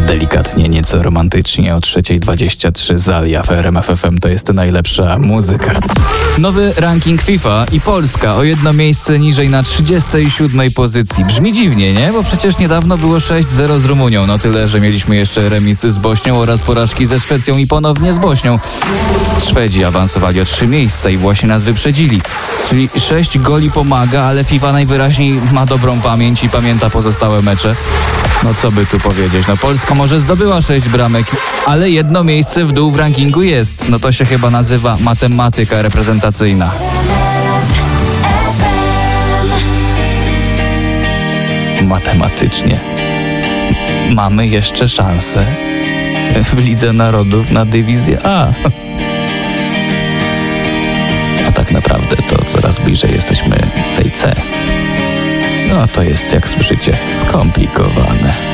Delikatnie, nieco romantycznie o 3:23 Zalia w RMF FM to jest najlepsza muzyka. Nowy ranking FIFA i Polska o jedno miejsce niżej na 37 pozycji. Brzmi dziwnie, nie? Bo przecież niedawno było 6-0 z Rumunią. No tyle, że mieliśmy jeszcze remis z Bośnią oraz porażki ze Szwecją i ponownie z Bośnią. Szwedzi awansowali o 3 miejsca i właśnie nas wyprzedzili. Czyli 6 goli pomaga, ale FIFA najwyraźniej ma dobrą pamięć i pamięta pozostałe mecze. No co by tu powiedzieć, no Polska może zdobyła 6 bramek, ale jedno miejsce w dół w rankingu jest. No to się chyba nazywa matematyka reprezentacyjna. Matematycznie mamy jeszcze szansę w Lidze Narodów na dywizję A. A tak naprawdę to coraz bliżej jesteśmy tej C. No to jest, jak słyszycie, skomplikowane.